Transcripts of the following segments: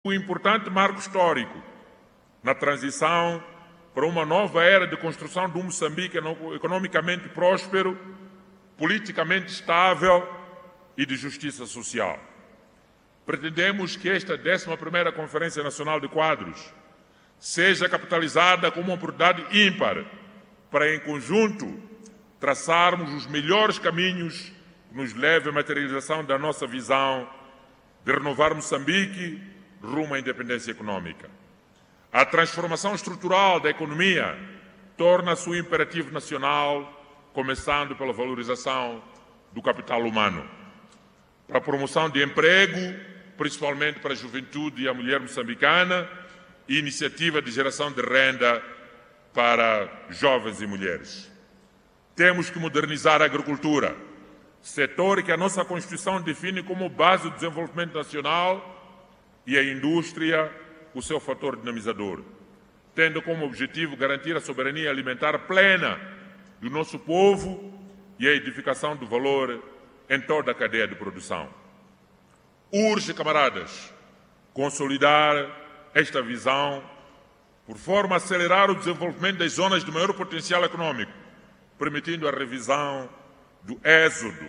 Um importante marco histórico na transição para uma nova era de construção de um Moçambique economicamente próspero, politicamente estável e de justiça social. Pretendemos que esta 11ª Conferência Nacional de Quadros seja capitalizada como uma oportunidade ímpar para, em conjunto, traçarmos os melhores caminhos que nos levem à materialização da nossa visão de renovar Moçambique rumo à independência econômica. A transformação estrutural da economia torna-se um imperativo nacional, começando pela valorização do capital humano, para a promoção de emprego, principalmente para a juventude e a mulher moçambicana, e iniciativa de geração de renda para jovens e mulheres. Temos que modernizar a agricultura, setor que a nossa Constituição define como base do desenvolvimento nacional, e a indústria, o seu fator dinamizador, tendo como objetivo garantir a soberania alimentar plena do nosso povo e a edificação do valor em toda a cadeia de produção. Urge, camaradas, consolidar esta visão por forma a acelerar o desenvolvimento das zonas de maior potencial econômico, permitindo a revisão do êxodo,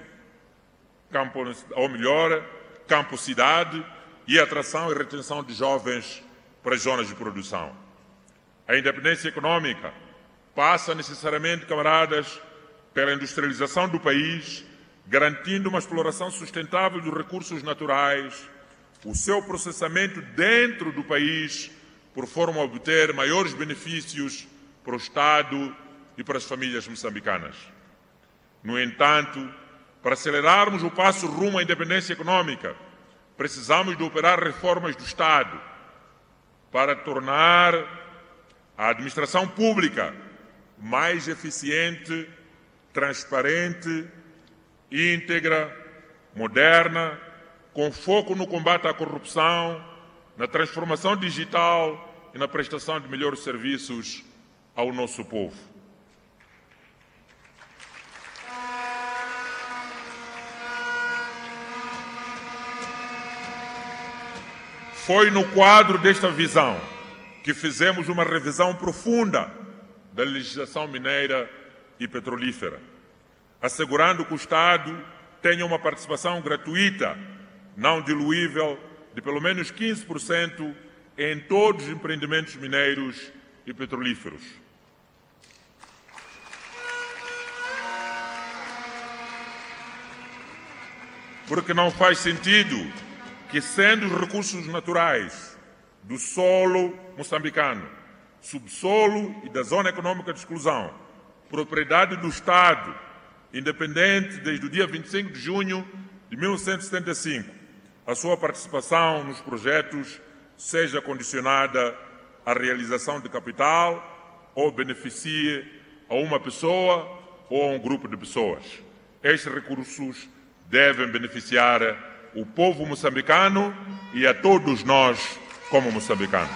campo-cidade, e a atração e retenção de jovens para as zonas de produção. A independência econômica passa necessariamente, camaradas, pela industrialização do país, garantindo uma exploração sustentável dos recursos naturais, o seu processamento dentro do país, por forma a obter maiores benefícios para o Estado e para as famílias moçambicanas. No entanto, para acelerarmos o passo rumo à independência econômica, precisamos de operar reformas do Estado para tornar a administração pública mais eficiente, transparente, íntegra, moderna, com foco no combate à corrupção, na transformação digital e na prestação de melhores serviços ao nosso povo. Foi no quadro desta visão que fizemos uma revisão profunda da legislação mineira e petrolífera, assegurando que o Estado tenha uma participação gratuita, não diluível, de pelo menos 15% em todos os empreendimentos mineiros e petrolíferos. Porque não faz sentido que, sendo os recursos naturais do solo moçambicano, subsolo e da zona econômica de exclusão, propriedade do Estado, independente desde o dia 25 de junho de 1975, a sua participação nos projetos seja condicionada à realização de capital ou beneficie a uma pessoa ou a um grupo de pessoas. Estes recursos devem beneficiar o povo moçambicano e a todos nós como moçambicanos.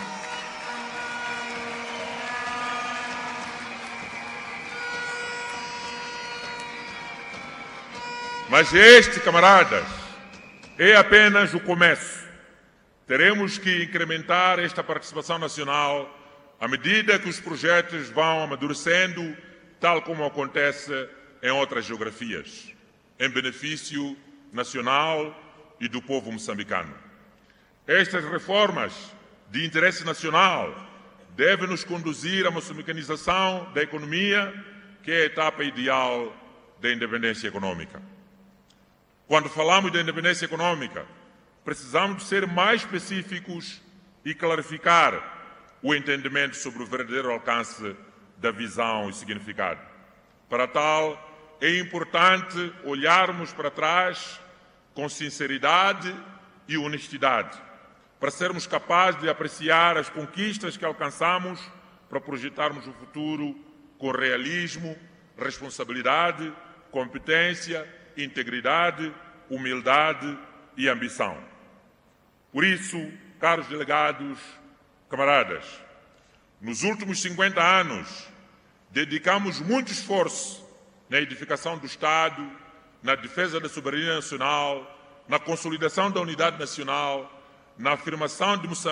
Mas este, camaradas, é apenas o começo. Teremos que incrementar esta participação nacional à medida que os projetos vão amadurecendo, tal como acontece em outras geografias, em benefício nacional e do povo moçambicano. Estas reformas de interesse nacional devem nos conduzir à moçambicanização da economia, que é a etapa ideal da independência econômica. Quando falamos da independência econômica, precisamos de ser mais específicos e clarificar o entendimento sobre o verdadeiro alcance da visão e significado. Para tal, é importante olharmos para trás com sinceridade e honestidade, para sermos capazes de apreciar as conquistas que alcançamos, para projetarmos o futuro com realismo, responsabilidade, competência, integridade, humildade e ambição. Por isso, caros delegados, camaradas, nos últimos 50 anos, dedicamos muito esforço na edificação do Estado, na defesa da soberania nacional, na consolidação da unidade nacional, na afirmação de Moçambique